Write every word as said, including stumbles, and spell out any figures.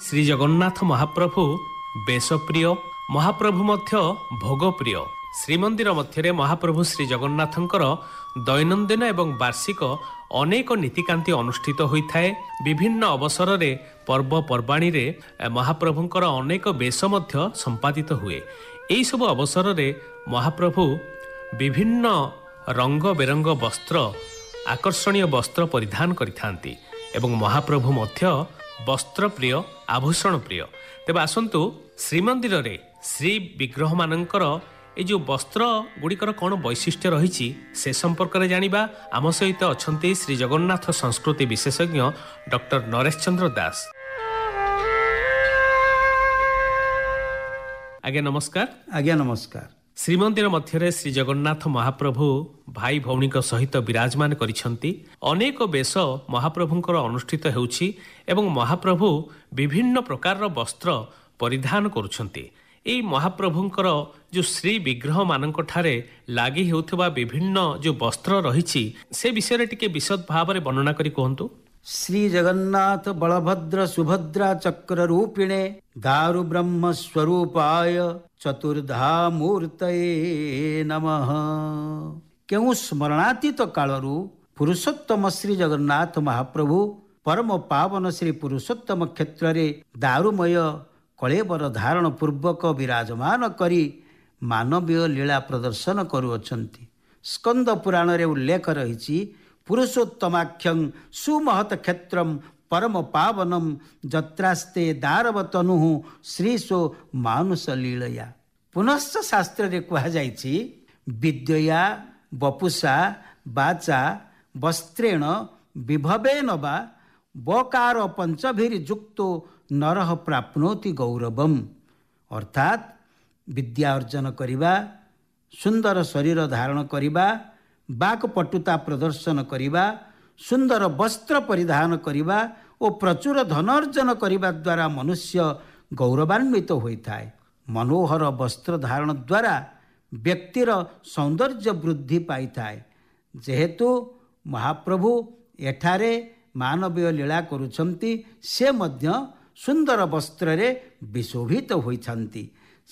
ଶ୍ରୀ ଜଗନ୍ନାଥ ମହାପ୍ରଭୁ ବେଶପ୍ରିୟ, ମହାପ୍ରଭୁ ମଧ୍ୟ ଭୋଗପ୍ରିୟ। ଶ୍ରୀମନ୍ଦିର ମଧ୍ୟରେ ମହାପ୍ରଭୁ ଶ୍ରୀ ଜଗନ୍ନାଥଙ୍କର ଦୈନନ୍ଦିନ ଏବଂ ବାର୍ଷିକ ଅନେକ ନୀତିକାନ୍ତି ଅନୁଷ୍ଠିତ ହୋଇଥାଏ। ବିଭିନ୍ନ ଅବସରରେ ପର୍ବପର୍ବାଣୀରେ ମହାପ୍ରଭୁଙ୍କର ଅନେକ ବେଶ ମଧ୍ୟ ସମ୍ପାଦିତ ହୁଏ। ଏହିସବୁ ଅବସରରେ ମହାପ୍ରଭୁ ବିଭିନ୍ନ ରଙ୍ଗ ବେରଙ୍ଗ ବସ୍ତ୍ର, ଆକର୍ଷଣୀୟ ବସ୍ତ୍ର ପରିଧାନ କରିଥାନ୍ତି ଏବଂ ମହାପ୍ରଭୁ ମଧ୍ୟ ବସ୍ତ୍ରପ୍ରିୟ, ଆଭୂଷଣ ପ୍ରିୟ। ତେବେ ଆସନ୍ତୁ ଶ୍ରୀମନ୍ଦିରରେ ଶ୍ରୀ ବିଗ୍ରହମାନଙ୍କର এই যে বস্ত্র গুড়িকর কোণ বৈশিষ্ট্য রয়েছে সে সম্পর্কে জাঁয়া। আম সহিত অনেক শ্রী জগন্নাথ সংস্কৃতি বিশেষজ্ঞ ডক্টর নরেশ চন্দ্র দাস। আজ্ঞা নমস্কার। আজ্ঞা নমস্কার। শ্রীমন্দির মধ্যে শ্রী জগন্নাথ মহাপ্রভু ভাই ভৌণী সহিত বিরাজমান করেছেন। অনেক বেশ মহাপ্রভুঙ্কর অনুষ্ঠিত ହେଉଛି এবং মহাপ্রভু বিভিন্ন প্রকারর বস্ত্র পরিধান করছেন। এই মহাপ্রভুঙ্কর যে শ্রী বিগ্রহ মানଙ୍କଠାରେ লাগি ହେଉଥିବା বিভিন্ন যে বস্ত্র রয়েছে সে বিষয়ে টিকে বিশদ ভাবে বর্ণনা করে কুহতু। শ্রী জগন্নাথ বলভদ্র সুভদ্রা চক্র রূপিণে দারু ব্রহ্ম স্বরূপায় চতুর্ধা মূর্তয়ে নমঃ। কেউ স্মরণাতীত কালরু পুরুষোত্তম শ্রী জগন্নাଥ মহাপ্রভু পরম পাবନ শ্রী পুরুষোত্তମ କ୍ଷେତ୍ରରେ ଦାରୁମୟ କଳେବର ଧାରଣ ପୂର୍ବକ ବିରାଜମାନ କରି ମାନବୀୟ ଲୀଳା ପ୍ରଦର୍ଶନ କରୁଅଛନ୍ତି। ସ୍କନ୍ଦ ପୁରାଣରେ ଉଲ୍ଲେଖ ରହିଛି, ପୁରୁଷୋତ୍ତମାଖ୍ୟଂ ସୁମହତ କ୍ଷେତ୍ରಂ ପରମ ପାବନମ୍ ଯତ୍ରାସ୍ତେ ଦାରବତନୁଃ ଶ୍ରୀଶୋ ମାନୁଷ ଲୀଳୟା। ପୁନଶ୍ଚ ଶାସ୍ତ୍ରରେ କୁହାଯାଇଛି, ବିଦ୍ୟୟା ବପୁଷା ବାଚା ବସ୍ତ୍ରେଣ ବିଭବେନ ବା ବକାର ପଞ୍ଚଭିର୍ ଯୁକ୍ତୋ ନରଃ ପ୍ରାପ୍ନୋତି ଗୌରବମ୍। ଅର୍ଥାତ୍ ବିଦ୍ୟା ଅର୍ଜନ କରିବା, ସୁନ୍ଦର ଶରୀର ଧାରଣ କରିବା, ବାକ୍ପଟୁତା ପ୍ରଦର୍ଶନ କରିବା, ସୁନ୍ଦର ବସ୍ତ୍ର ପରିଧାନ କରିବା ଓ ପ୍ରଚୁର ଧନ ଅର୍ଜନ କରିବା ଦ୍ୱାରା ମନୁଷ୍ୟ ଗୌରବାନ୍ୱିତ ହୋଇଥାଏ। ମନୋହର ବସ୍ତ୍ର ଧାରଣ ଦ୍ୱାରା ବ୍ୟକ୍ତିର ସୌନ୍ଦର୍ଯ୍ୟ ବୃଦ୍ଧି ପାଇଥାଏ। ଯେହେତୁ ମହାପ୍ରଭୁ ଏଠାରେ ମାନବୀୟ ଲୀଳା କରୁଛନ୍ତି, ସେ ମଧ୍ୟ ସୁନ୍ଦର ବସ୍ତ୍ରରେ ବିଶୋଭିତ ହୋଇଥାନ୍ତି।